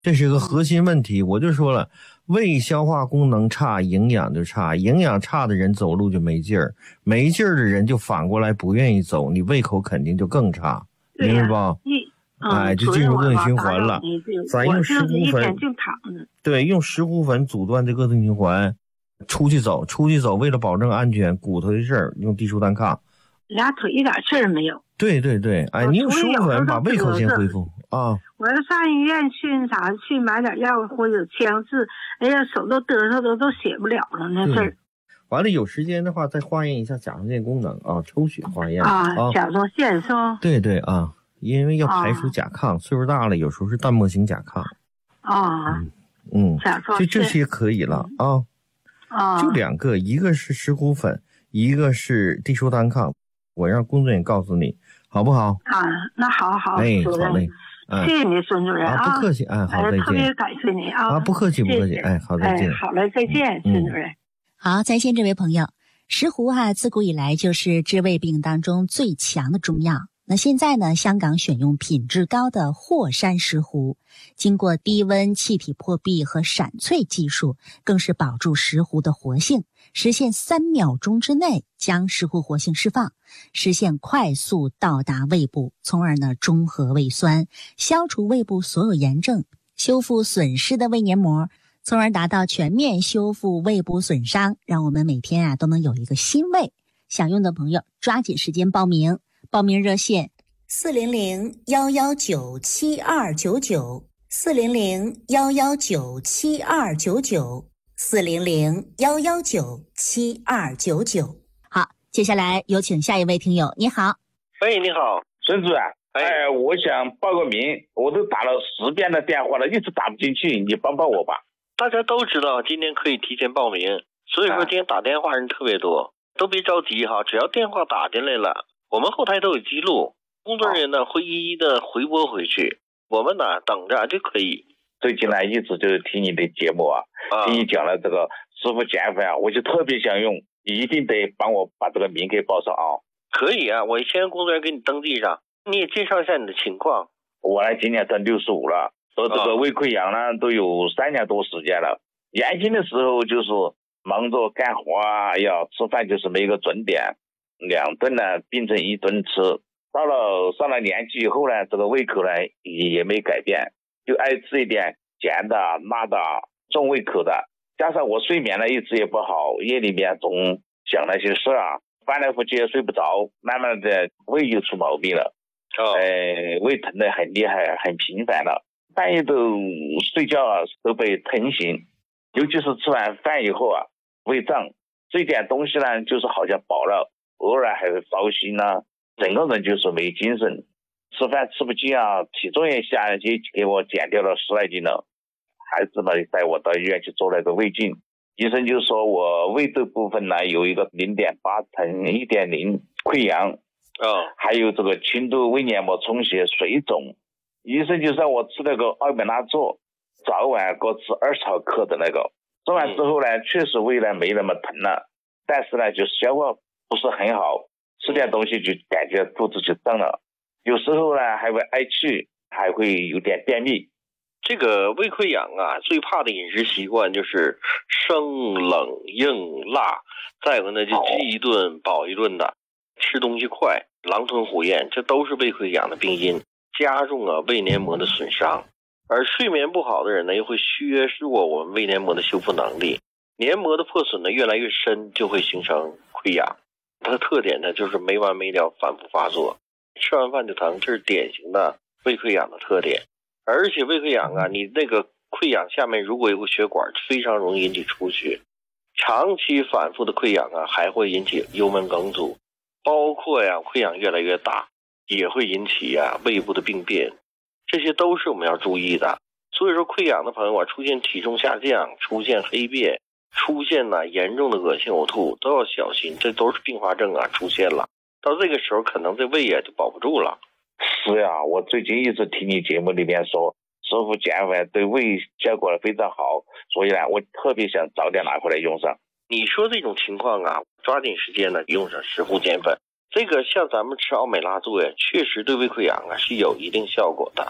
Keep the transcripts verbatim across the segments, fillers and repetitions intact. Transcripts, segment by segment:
这是个核心问题。我就说了，胃消化功能差，营养就差，营养差的人走路就没劲儿，没劲儿的人就反过来不愿意走，你胃口肯定就更差，明白吧？ 嗯、 哎，就进入恶性循环了。咱用石斛粉，对，用石斛粉阻断这恶性循环，出去走，出去走，为了保证安全，骨头的事儿用地舒单抗。 俩腿一点事儿没有。 对对对，哎，你用石斛粉把胃口先恢复啊。 我要上医院去啥去买点药或者签字，哎呀，手都嘚瑟的都写不了了那事儿。 完了，有时间的话再化验一下甲状腺功能啊，抽血化验啊，啊甲状腺是吧？ 对对啊，因为要排除甲亢，啊、岁数大了有时候是淡漠型甲亢。 啊， 嗯，嗯甲状腺就这些可以了啊。 啊， 就两个，一个是石斛粉，一个是地舒单抗。我让工作人员告诉你，好不好？ 啊，那好好， 哎，好嘞， 嗯，谢谢你，孙主任啊， 不客气，哎，好，再见。 特别感谢你啊， 啊，不客气，不客气，哎，好，再见。 好嘞，再见，孙主任。 好，在线这位朋友，石斛啊，自古以来就是治胃病当中最强的中药。那现在呢，香港选用品质高的霍山石斛，经过低温气体破壁和闪萃技术，更是保住石斛的活性，实现三秒钟之内将石斛活性释放，实现快速到达胃部，从而呢中和胃酸，消除胃部所有炎症，修复损失的胃黏膜，从而达到全面修复胃部损伤，让我们每天啊都能有一个新胃。想用的朋友抓紧时间报名。报名热线四零零幺幺九七二九九，四零零幺幺九七二九九，四零零幺幺九七二九九。好，接下来有请下一位听友。你好。 喂，你好， 孙主任。哎，我想报个名，我都打了十遍的电话了，一直打不进去，你帮帮我吧。 大家都知道今天可以提前报名，所以说今天打电话人特别多，都别着急哈，只要电话打进来了，我们后台都有记录，工作人员呢会一一的回拨回去，我们呢等着就可以。 最近呢一直就是听你的节目啊，啊听你讲了这个石斛减肥啊，我就特别想用，你一定得帮我把这个名给报上啊。 可以啊，我先工作人员给你登记上，你也介绍一下你的情况。 我呢今年都六十五了，得这个胃溃疡呢都有三年多时间了。年轻的时候就是忙着干活啊，要吃饭就是没个准点，两顿呢变成一顿吃。到了上了年纪以后呢，这个胃口呢也也没改变，就爱吃一点咸的、辣的、重胃口的。加上我睡眠呢一直也不好，夜里面总想那些事啊，翻来覆去也睡不着，慢慢的胃又出毛病了。哦，呃，胃疼的很厉害，很频繁了，半夜都睡觉啊都被疼醒，尤其是吃完饭以后啊，胃胀，这点东西呢就是好像饱了，偶尔还会烧心啊，整个人就是没精神，吃饭吃不进啊，体重也下也给我减掉了十来斤了。孩子们带我到医院去做了个胃镜，医生就说我胃这部分呢有一个 零点八 乘 一点零 溃疡，哦，还有这个轻度胃黏膜充血水肿。医生就让我吃那个奥美拉唑，早晚各吃二十毫克的那个，吃完之后呢确实胃呢没那么疼了，但是呢就消化不是很好，吃点东西就感觉肚子就胀了，有时候呢还会嗳气，还会有点便秘。 这个胃溃疡啊，最怕的饮食习惯就是生冷硬辣，再有呢就饥一顿饱一顿的，吃东西快，狼吞虎咽，这都是胃溃疡的病因，加重啊胃黏膜的损伤。而睡眠不好的人呢，又会削弱我们胃黏膜的修复能力，黏膜的破损呢越来越深，就会形成溃疡。它的特点呢就是没完没了，反复发作，吃完饭就疼，这是典型的胃溃疡的特点。而且胃溃疡啊，你那个溃疡下面如果有个血管，非常容易引起出血。长期反复的溃疡啊，还会引起幽门梗阻，包括呀溃疡越来越大，也会引起呀胃部的病变，这些都是我们要注意的。所以说溃疡的朋友啊，出现体重下降，出现黑便，出现呢严重的恶心呕吐，都要小心，这都是并发症啊出现了。到这个时候可能这胃也就保不住了。 是呀，我最近一直听你节目里面说石斛减肥对胃效果非常好，所以呢我特别想早点拿回来用上。 你说这种情况啊，抓紧时间呢用上石斛减粉，这个像咱们吃奥美拉唑呀，确实对胃溃疡啊是有一定效果的，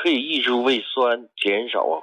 可以抑制胃酸，减少啊